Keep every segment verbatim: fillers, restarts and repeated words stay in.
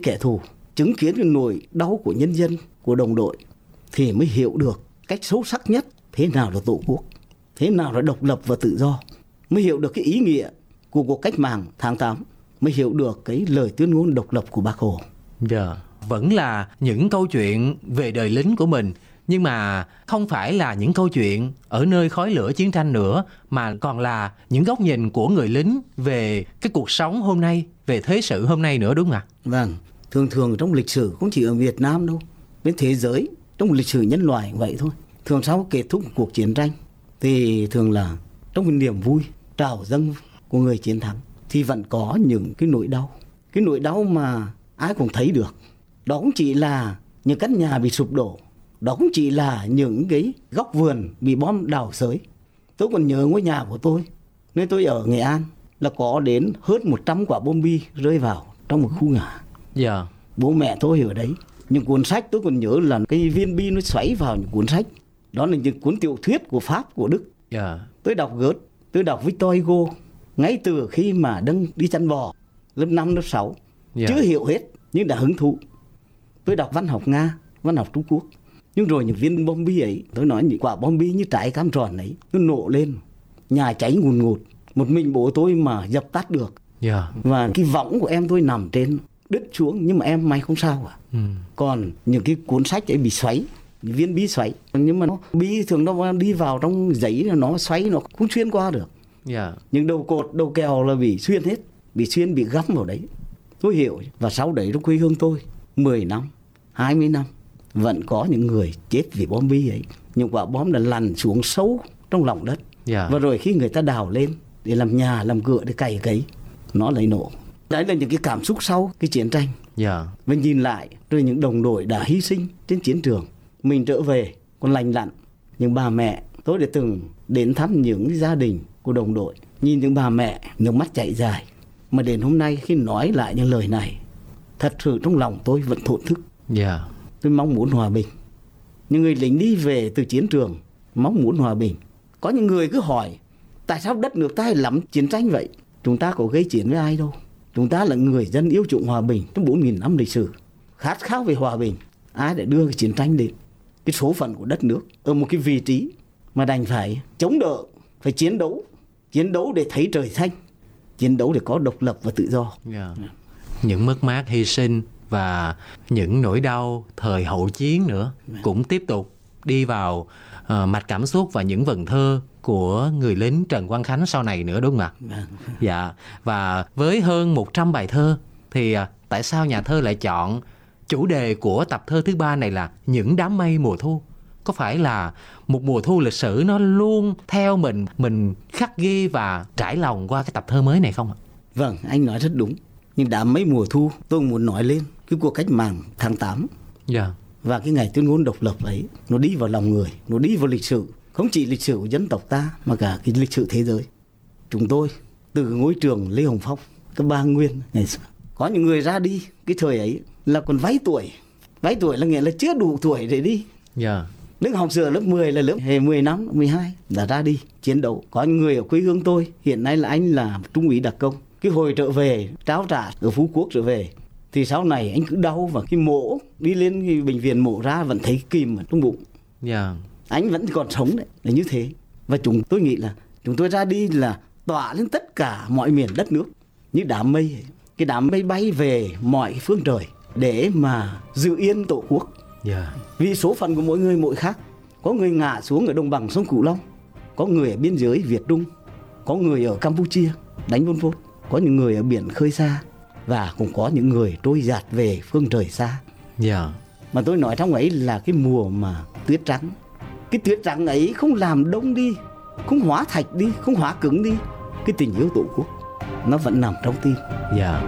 kẻ thù, chứng kiến cái nỗi đau của nhân dân, của đồng đội, thì mới hiểu được cách sâu sắc nhất thế nào là Tổ quốc, thế nào là độc lập và tự do, mới hiểu được cái ý nghĩa của cuộc cách mạng tháng tám, mới hiểu được cái lời tuyên ngôn độc lập của Bác Hồ. Dạ, yeah. Vẫn là những câu chuyện về đời lính của mình, nhưng mà không phải là những câu chuyện ở nơi khói lửa chiến tranh nữa, mà còn là những góc nhìn của người lính về cái cuộc sống hôm nay, về thế sự hôm nay nữa, đúng không ạ? Vâng, thường thường trong lịch sử không chỉ ở Việt Nam đâu, bên thế giới, trong lịch sử nhân loại vậy thôi. Thường sau kết thúc cuộc chiến tranh thì thường là trong cái niềm vui trào dâng của người chiến thắng thì vẫn có những cái nỗi đau, cái nỗi đau mà ai cũng thấy được. Đó cũng chỉ là những căn nhà bị sụp đổ, đó cũng chỉ là những cái góc vườn bị bom đào xới. Tôi còn nhớ ngôi nhà của tôi, nơi tôi ở Nghệ An, là có đến hơn một trăm quả bom bi rơi vào trong một khu nhà. Dạ. Yeah. Bố mẹ tôi ở đấy. Những cuốn sách tôi còn nhớ là cái viên bi nó xoáy vào những cuốn sách. Đó là những cuốn tiểu thuyết của Pháp, của Đức. Yeah. Tôi đọc Goethe, tôi đọc Victor Hugo ngay từ khi mà đang đi chăn bò lớp năm, lớp sáu. Yeah. Chưa hiểu hết nhưng đã hứng thú. Tôi đọc văn học Nga, văn học Trung Quốc. Nhưng rồi những viên bom bi ấy, tôi nói những quả bom bi như trái cam tròn ấy, nó nổ lên, nhà cháy ngùn ngụt. Một mình bố tôi mà dập tắt được. Yeah. Và cái võng của em tôi nằm trên, đứt xuống, nhưng mà em may không sao cả. Ừ. Còn những cái cuốn sách ấy bị xoáy, những viên bi xoáy, nhưng mà nó bi thường nó đi vào trong giấy, nó xoáy, nó không xuyên qua được. Yeah. Những đầu cột, đầu kèo là bị xuyên hết, bị xuyên, bị găm vào đấy. Tôi hiểu. Và sau đấy trong quê hương tôi, mười năm, hai mươi năm, vẫn có những người chết vì bom bi ấy. Những quả bom đã lăn xuống sâu trong lòng đất. Yeah. Và rồi khi người ta đào lên để làm nhà, làm cửa, để cày cấy, nó lại nổ. Đấy là những cái cảm xúc sau cái chiến tranh. Yeah. Và nhìn lại rồi những đồng đội đã hy sinh trên chiến trường, mình trở về còn lành lặn. Những bà mẹ, tôi đã từng đến thăm những gia đình của đồng đội, nhìn những bà mẹ nước mắt chảy dài. Mà đến hôm nay khi nói lại những lời này, thật sự trong lòng tôi vẫn thổn thức. Yeah. Tôi mong muốn hòa bình. Những người lính đi về từ chiến trường mong muốn hòa bình. Có những người cứ hỏi, tại sao đất nước ta lắm chiến tranh vậy? Chúng ta có gây chiến với ai đâu. Chúng ta là người dân yêu chuộng hòa bình trong bốn nghìn năm lịch sử. Khát khao về hòa bình. Ai đã đưa cái chiến tranh đến? Cái số phận của đất nước ở một cái vị trí mà đành phải chống đỡ, phải chiến đấu. Chiến đấu để thấy trời xanh. Chiến đấu để có độc lập và tự do. Yeah. Những mất mát, hy sinh và những nỗi đau thời hậu chiến nữa cũng tiếp tục đi vào uh, mạch cảm xúc và những vần thơ của người lính Trần Quang Khánh sau này nữa, đúng không ạ? Dạ. Và với hơn một trăm bài thơ thì uh, tại sao nhà thơ lại chọn chủ đề của tập thơ thứ ba này là những đám mây mùa thu? Có phải là một mùa thu lịch sử nó luôn theo mình, mình khắc ghi và trải lòng qua cái tập thơ mới này không ạ? Vâng, anh nói rất đúng. Nhưng đám mây mùa thu, tôi muốn nói lên cái cuộc cách mạng tháng tám. Yeah. Và cái ngày tuyên ngôn độc lập ấy, nó đi vào lòng người, nó đi vào lịch sử. Không chỉ lịch sử của dân tộc ta mà cả cái lịch sử thế giới. Chúng tôi từ ngôi trường Lê Hồng Phong, cấp ba Nguyên ngày xưa, có những người ra đi cái thời ấy là còn váy tuổi. Váy tuổi là nghĩa là chưa đủ tuổi để đi. Yeah. Lúc học sửa lớp mười là lớp hè mười năm, mười hai đã ra đi chiến đấu. Có những người ở quê hương tôi, hiện nay là anh là trung úy đặc công. Cái hồi trở về, tráo trả ở Phú Quốc trở về, thì sau này anh cứ đau và cái mổ, đi lên cái bệnh viện mổ ra vẫn thấy kìm ở trong bụng. Yeah. Anh vẫn còn sống đấy, là như thế. Và chúng tôi nghĩ là chúng tôi ra đi là tỏa lên tất cả mọi miền đất nước như đám mây. Cái đám mây bay về mọi phương trời để mà giữ yên tổ quốc. Yeah. Vì số phận của mỗi người mỗi khác. Có người ngã xuống ở đồng bằng sông Cửu Long, có người ở biên giới Việt Trung, có người ở Campuchia đánh vun vốt, có những người ở biển khơi xa, và cũng có những người trôi dạt về phương trời xa. Yeah. Mà tôi nói trong ấy là cái mùa mà tuyết trắng. Cái tuyết trắng ấy không làm đông đi, không hóa thạch đi, không hóa cứng đi. Cái tình yêu tổ quốc nó vẫn nằm trong tim. Yeah.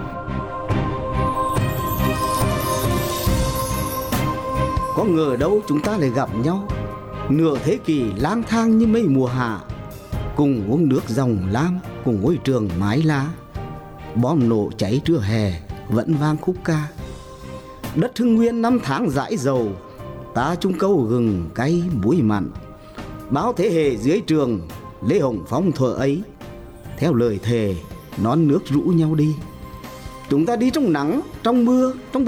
Có ngờ đâu chúng ta lại gặp nhau, nửa thế kỷ lang thang như mây mùa hạ, cùng uống nước dòng lam, cùng ngôi trường mái lá. Bom nổ cháy trưa hè vẫn vang khúc ca. Đất Hưng Nguyên năm tháng dãi dầu, ta chung câu gừng cay muối mặn. Bao thế hệ dưới trường Lê Hồng Phong thuở ấy, theo lời thề non nước rũ nhau đi. Chúng ta đi trong nắng, trong mưa, trong